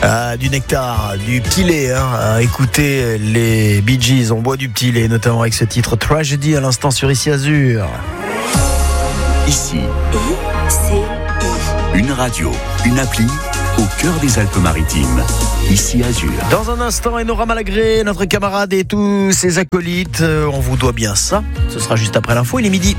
Du nectar, du petit lait. Écoutez les Bee Gees, on boit du petit lait, notamment avec ce titre Tragedy à l'instant sur Ici Azur. Ici, une radio, une appli au cœur des Alpes-Maritimes. Ici Azur. Dans un instant, Enora Malagré, notre camarade et tous ses acolytes, on vous doit bien ça. Ce sera juste après l'info, il est midi.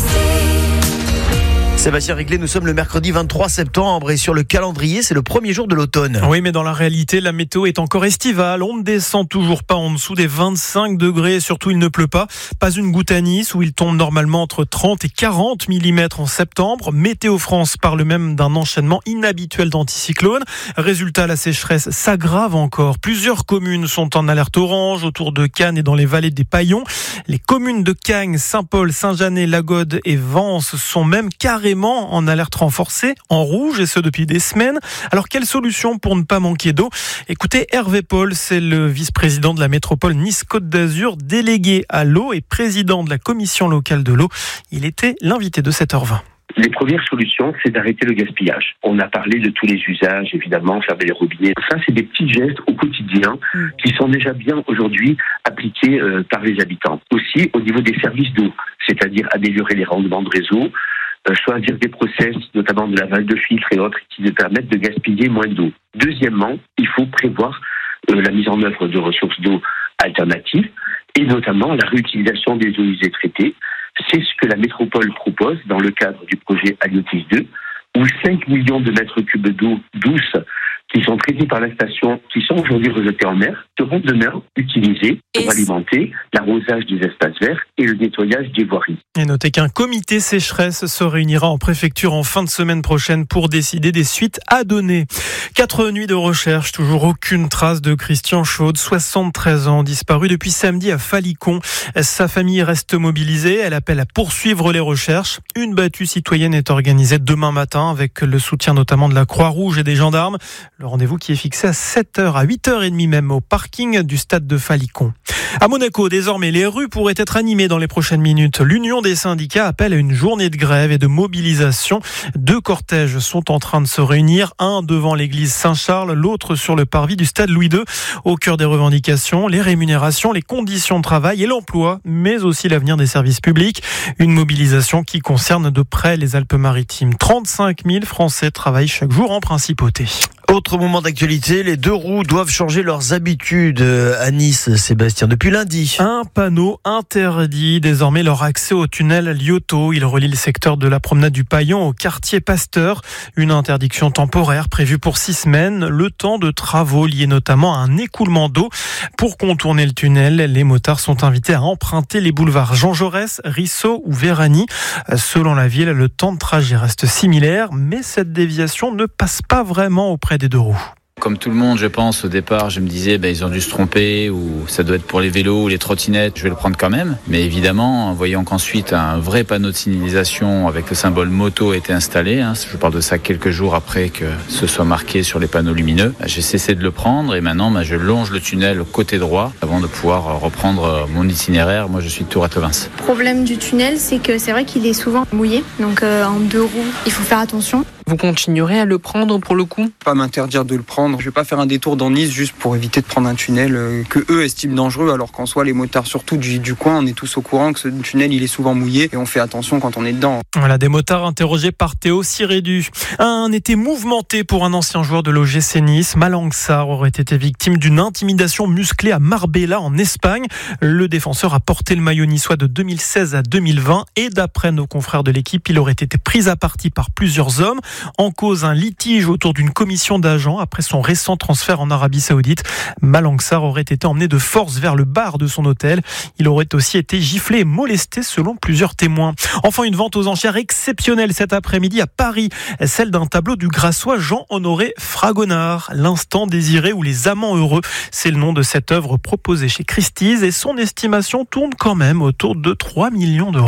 Sébastien Réglet, nous sommes le mercredi 23 septembre et sur le calendrier, c'est le premier jour de l'automne. Oui, mais dans la réalité, la météo est encore estivale. On ne descend toujours pas en dessous des 25 degrés et surtout, il ne pleut pas. Pas une goutte à Nice où il tombe normalement entre 30 et 40 mm en septembre. Météo France parle même d'un enchaînement inhabituel d'anticyclones. Résultat, la sécheresse s'aggrave encore. Plusieurs communes sont en alerte orange autour de Cannes et dans les vallées des Paillons. Les communes de Cagnes, Saint-Paul, Saint-Janet, Lagode et Vence sont même carrément en alerte renforcée, en rouge, et ce depuis des semaines. Alors, quelle solution pour ne pas manquer d'eau ? Écoutez, Hervé Paul, c'est le vice-président de la métropole Nice-Côte d'Azur, délégué à l'eau et président de la commission locale de l'eau. Il était l'invité de 7h20. Les premières solutions, c'est d'arrêter le gaspillage. On a parlé de tous les usages, évidemment, fermer les robinets. Ça, c'est des petits gestes au quotidien qui sont déjà bien aujourd'hui appliqués par les habitants. Aussi, au niveau des services d'eau, c'est-à-dire améliorer les rendements de réseau, choisir des process, notamment de lavage de filtres et autres, qui nous permettent de gaspiller moins d'eau. Deuxièmement, il faut prévoir la mise en œuvre de ressources d'eau alternatives et notamment la réutilisation des eaux usées traitées. C'est ce que la métropole propose dans le cadre du projet Aliotis 2, où 5 millions de mètres cubes d'eau douce qui sont traités par la station, qui sont aujourd'hui rejetés en mer, seront demain utilisés pour alimenter l'arrosage des espaces verts et le nettoyage des voiries. Et notez qu'un comité sécheresse se réunira en préfecture en fin de semaine prochaine pour décider des suites à donner. 4 nuits de recherche, toujours aucune trace de Christian Chaude, 73 ans, disparu depuis samedi à Falicon. Sa famille reste mobilisée, elle appelle à poursuivre les recherches. Une battue citoyenne est organisée demain matin avec le soutien notamment de la Croix-Rouge et des gendarmes. Le rendez-vous qui est fixé à 7h, à 8h30 même, au parking du stade de Falicon. À Monaco, désormais, les rues pourraient être animées dans les prochaines minutes. L'Union des syndicats appelle à une journée de grève et de mobilisation. 2 cortèges sont en train de se réunir, un devant l'église Saint-Charles, l'autre sur le parvis du stade Louis II. Au cœur des revendications, les rémunérations, les conditions de travail et l'emploi, mais aussi l'avenir des services publics. Une mobilisation qui concerne de près les Alpes-Maritimes. 35 000 Français travaillent chaque jour en principauté. Autre moment d'actualité, les 2 roues doivent changer leurs habitudes à Nice, Sébastien, depuis lundi. Un panneau interdit désormais leur accès au tunnel Lyoto. Il relie le secteur de la promenade du Paillon au quartier Pasteur. Une interdiction temporaire prévue pour 6 semaines, le temps de travaux liés notamment à un écoulement d'eau. Pour contourner le tunnel, les motards sont invités à emprunter les boulevards Jean Jaurès, Risso ou Vérani. Selon la ville, le temps de trajet reste similaire, mais cette déviation ne passe pas vraiment auprès des 2 roues. Comme tout le monde, je pense, au départ, je me disais, ils ont dû se tromper, ou ça doit être pour les vélos ou les trottinettes, je vais le prendre quand même. Mais évidemment, en voyant qu'ensuite un vrai panneau de signalisation avec le symbole moto a été installé, je parle de ça quelques jours après que ce soit marqué sur les panneaux lumineux, j'ai cessé de le prendre et maintenant, je longe le tunnel côté droit avant de pouvoir reprendre mon itinéraire. Moi, je suis de Tour-à-Tevins. Le problème du tunnel, c'est que c'est vrai qu'il est souvent mouillé, donc en 2 roues, il faut faire attention. Vous continuerez à le prendre pour le coup ? Pas m'interdire de le prendre. Je vais pas faire un détour dans Nice juste pour éviter de prendre un tunnel que eux estiment dangereux, alors qu'en soi les motards surtout du coin, on est tous au courant que ce tunnel il est souvent mouillé et on fait attention quand on est dedans. Voilà, des motards interrogés par Théo Sirédu. Un été mouvementé pour un ancien joueur de l'OGC Nice. Malang Sarr aurait été victime d'une intimidation musclée à Marbella en Espagne. Le défenseur a porté le maillot niçois de 2016 à 2020 et d'après nos confrères de l'équipe, il aurait été pris à partie par plusieurs hommes. En cause, un litige autour d'une commission d'agents après son récent transfert en Arabie Saoudite. Malang Sarr aurait été emmené de force vers le bar de son hôtel. Il aurait aussi été giflé et molesté selon plusieurs témoins. Enfin, une vente aux enchères exceptionnelle cet après-midi à Paris. Celle d'un tableau du Grassois Jean-Honoré Fragonard. L'instant désiré ou les amants heureux. C'est le nom de cette œuvre proposée chez Christie's et son estimation tourne quand même autour de 3 millions d'euros.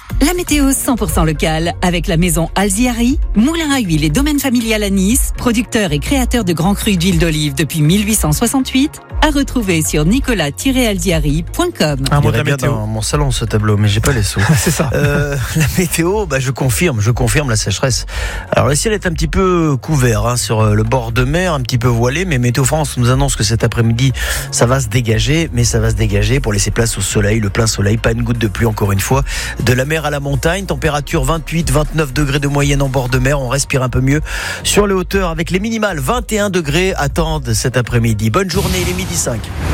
La météo 100% locale avec la maison Alziari, moulin à huile et domaine familial à Nice, producteur et créateur de grands crus d'huile d'olive depuis 1868, à retrouver sur nicolas-alziari.com. Un mot de la météo. Dans mon salon ce tableau, mais j'ai pas les sous. C'est ça. La météo, je confirme la sécheresse. Alors le ciel est un petit peu couvert sur le bord de mer, un petit peu voilé, mais Météo France nous annonce que cet après-midi, ça va se dégager, mais ça va se dégager pour laisser place au soleil, le plein soleil, pas une goutte de pluie encore une fois. De la mer à la montagne, température 28-29 degrés de moyenne en bord de mer, on respire un peu mieux sur les hauteurs avec les minimales 21 degrés attendent cet après-midi. Bonne journée, il est 12h05.